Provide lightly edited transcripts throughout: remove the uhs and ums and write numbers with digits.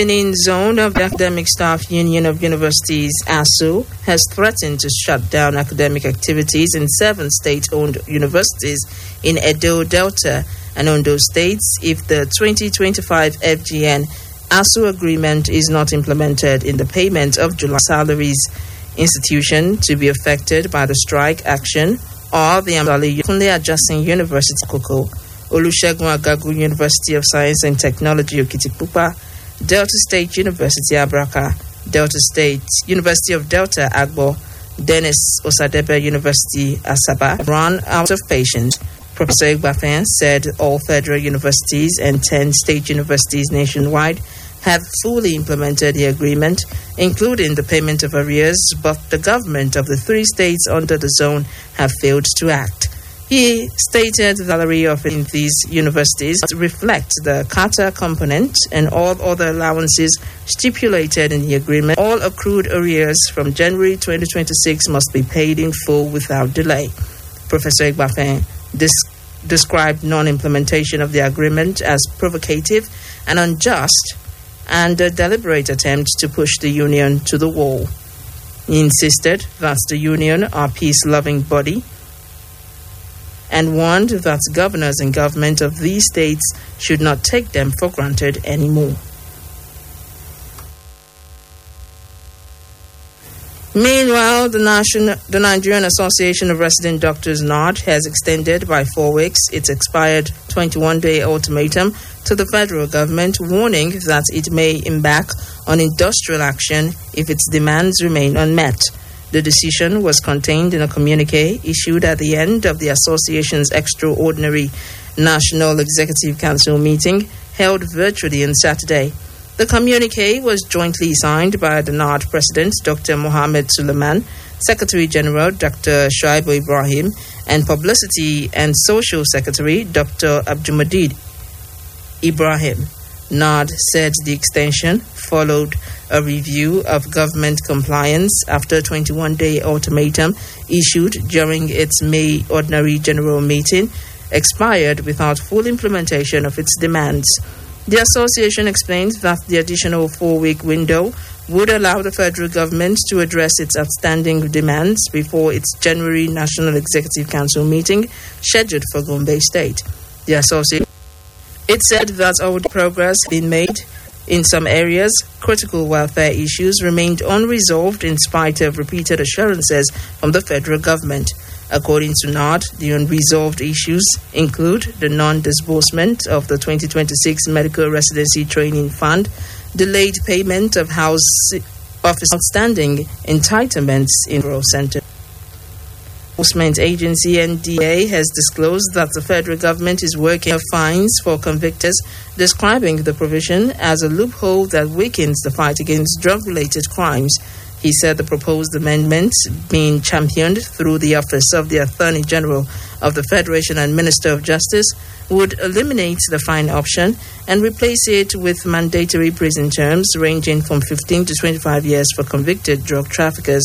Benin zone of the Academic Staff Union of Universities, ASU, has threatened to shut down academic activities in 7 state-owned universities in Edo, Delta, and Ondo states if the 2025 FGN ASU agreement is not implemented in the payment of July salaries. Institution to be affected by the strike action are the Kunle Adjacent University Koko, Olusegun Agagu University of Science and Technology Okitipupa, Delta State University Abraka, Delta State University of Delta Agbo, Dennis Osadebe University Asaba run out of patience. Professor Igbafen said all federal universities and 10 state universities nationwide have fully implemented the agreement, including the payment of arrears, but the government of the 3 states under the zone have failed to act. He stated the salary of these universities reflect the Qatar component and all other allowances stipulated in the agreement. All accrued arrears from January 2026 must be paid in full without delay. Professor Igbafen described non-implementation of the agreement as provocative and unjust and a deliberate attempt to push the union to the wall. He insisted that the union are a peace-loving body and warned that governors and government of these states should not take them for granted anymore. Meanwhile, the Nigerian Association of Resident Doctors, NARD, has extended by 4 weeks its expired 21-day ultimatum to the federal government, warning that it may embark on industrial action if its demands remain unmet. The decision was contained in a communique issued at the end of the association's extraordinary National Executive Council meeting held virtually on Saturday. The communique was jointly signed by the NARD President, Dr. Mohammed Suleiman, Secretary General, Dr. Shuaibu Ibrahim, and Publicity and Social Secretary, Dr. Abdulmajid Ibrahim. NARD said the extension followed a review of government compliance after a 21-day ultimatum issued during its May Ordinary General Meeting expired without full implementation of its demands. The association explained that the additional 4-week window would allow the federal government to address its outstanding demands before its January National Executive Council meeting scheduled for Gombe State. The association said that all the progress been made in some areas. Critical welfare issues remained unresolved in spite of repeated assurances from the federal government. According to NARD, the unresolved issues include the non-disbursement of the 2026 Medical Residency Training Fund, delayed payment of house office outstanding entitlements in rural centers. Enforcement Agency NDA has disclosed that the federal government is working on fines for convictors, describing the provision as a loophole that weakens the fight against drug-related crimes. He said the proposed amendments, being championed through the Office of the Attorney General of the Federation and Minister of Justice, would eliminate the fine option and replace it with mandatory prison terms ranging from 15 to 25 years for convicted drug traffickers.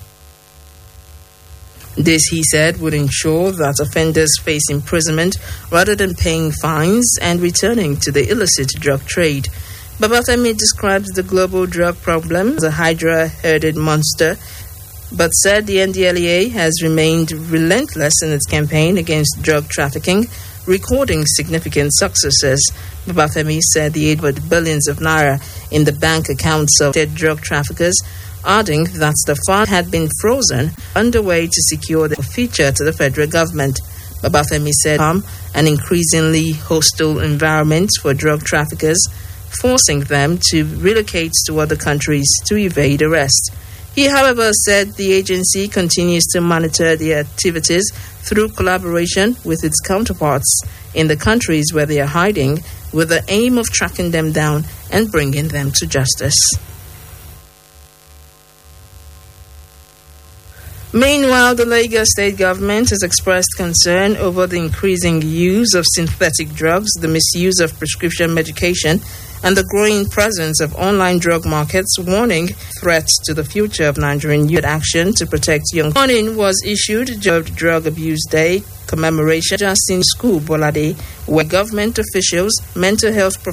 This, he said, would ensure that offenders face imprisonment rather than paying fines and returning to the illicit drug trade. Babafemi describes the global drug problem as a hydra-headed monster, but said the NDLEA has remained relentless in its campaign against drug trafficking, recording significant successes. Babafemi said the aid with billions of naira in the bank accounts of dead drug traffickers, adding that the fund had been frozen underway to secure the feature to the federal government. Babafemi said an increasingly hostile environment for drug traffickers, forcing them to relocate to other countries to evade arrest. He, however, said the agency continues to monitor their activities through collaboration with its counterparts in the countries where they are hiding, with the aim of tracking them down and bringing them to justice. Meanwhile, the Lagos state government has expressed concern over the increasing use of synthetic drugs, the misuse of prescription medication, and the growing presence of online drug markets, warning threats to the future of Nigerian youth. Action to protect young. Warning was issued during Drug Abuse Day commemoration just in school, Bolade, where government officials, mental health